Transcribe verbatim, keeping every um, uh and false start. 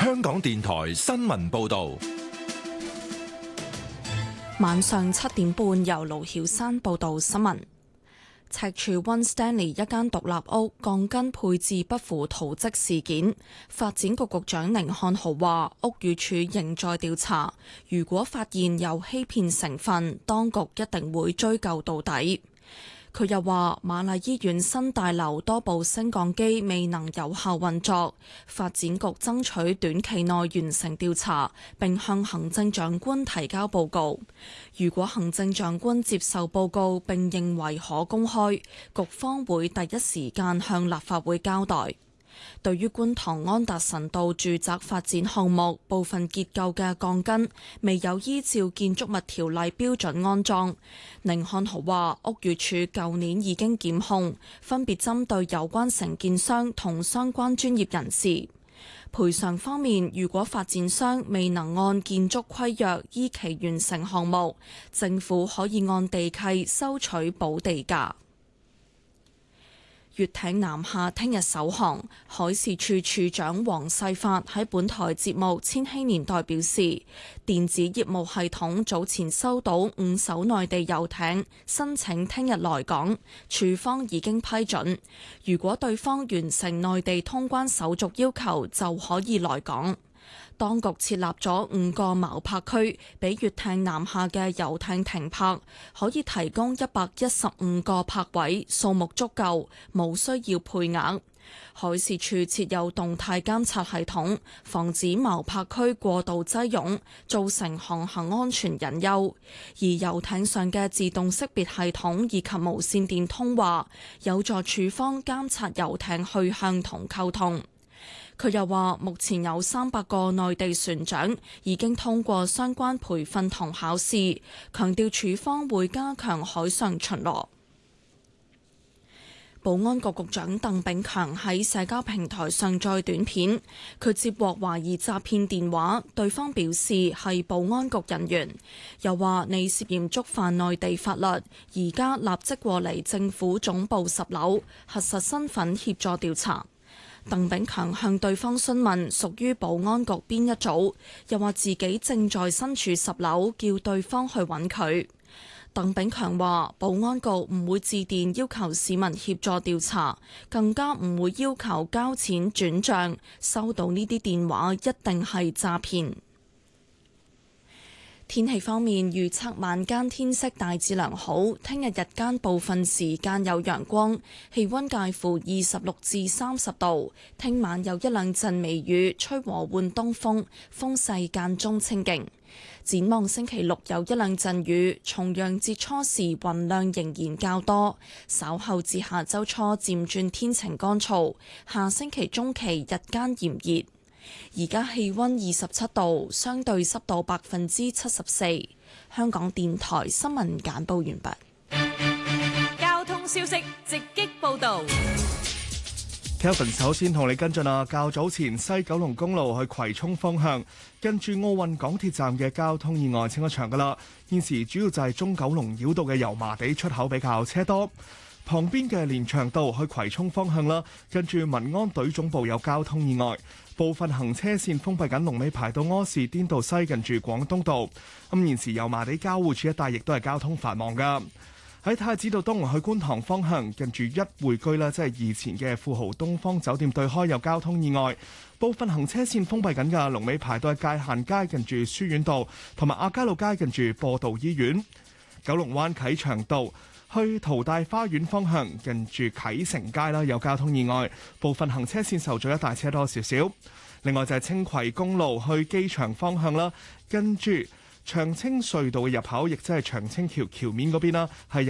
香港電台新聞報道。 晚上七點半，由盧曉山報道新聞。赤柱溫 Stanley 一間獨立屋鋼筋配置不符圖則事件，發展局局長寧漢豪話，屋宇署仍在調查，如果發現有欺騙成分，當局一定會追究到底。佢又話，瑪麗醫院新大樓多部升降機未能有效運作，發展局爭取短期內完成調查，並向行政長官提交報告。如果行政長官接受報告並認為可公開，局方會第一時間向立法會交代。對於觀塘安達臣道住宅發展項目部分結構嘅鋼筋未有依照建築物條例標準安裝，寧漢豪話屋宇署舊年已經檢控，分別針對有關承建商同相關專業人士。賠償方面，如果發展商未能按建築規約依期完成項目，政府可以按地契收取補地價。粵艇南下聽日首航，海事處處長黃世發喺本台節目《千禧年代》表示，電子業務系統早前收到五艘內地遊艇申請聽日來港，處方已經批准。如果對方完成內地通關手續要求，就可以來港。當局設立咗五個錨泊區，俾粵艇南下嘅遊艇停泊，可以提供一百一十五個泊位，數目足夠，冇需要配額。海事處設有動態監察系統，防止錨泊區過度擠擁，造成航行安全隱憂。而遊艇上嘅自動識別系統以及無線電通話，有助處方監察遊艇去向同溝通。佢又話，目前有三百個內地船長已經通過相關培訓同考試，強調處方會加強海上巡邏。保安局局長鄧炳強喺社交平台上載短片，佢接獲懷疑詐騙電話，對方表示係保安局人員，又話你涉嫌觸犯內地法律，而家立即過嚟政府總部十樓核實身份協助調查。鄧炳強向對方詢問屬於保安局邊一組，又話自己正在身處十樓，叫對方去揾佢。鄧炳強話：保安局唔會致電要求市民協助調查，更加唔會要求交錢轉賬，收到呢啲電話一定係詐騙。天氣方面，預測晚間天色大致良好，聽日日間部分時間有陽光，氣溫介乎二十六至三十度。聽晚有一兩陣微雨，吹和緩東風，風勢間中清勁。展望星期六有一兩陣雨，重陽節初時雲量仍然較多，稍後至下周初漸轉天晴乾燥，下星期中期日間炎熱。而家氣溫二十七度，相對濕度百分之七十四。香港電台新聞簡報完畢。 交通消息直擊報道。 Kelvin 首先同你跟進啊，較早前西九龍公路去葵涌方向，近住奧運港鐵站嘅交通意外清咗場噶啦。現時主要就係中九龍繞道嘅油麻地出口比較車多。旁邊嘅連翔道去葵涌方向啦，近住民安隊總部有交通意外，部分行車線封閉緊，龍尾排到柯士甸道西近住廣東道。咁現時油麻地交匯處一帶亦都係交通繁忙噶。喺太子道東去觀塘方向，近住一匯居啦，即係以前嘅富豪東方酒店對開有交通意外，部分行車線封閉緊噶，龍尾排到界限街近住書院道，同埋亞皆老街近住播道醫院。九龍灣啟祥道去淘大花園方向，近住啟成街啦，有交通意外，部分行車線受阻，一大車多少少。另外就係青葵公路去機場方向啦，跟住長青隧道嘅入口，亦即係長青橋橋面嗰邊啦，係